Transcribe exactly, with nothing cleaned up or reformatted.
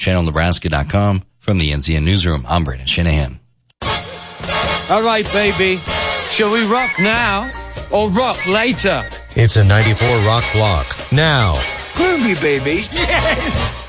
channel nebraska dot com. From the N Z N Newsroom, I'm Brandon Shanahan. All right, baby. Shall we rock now or rock later? It's a ninety-four Rock Block. Now. Groovy, baby. Yes!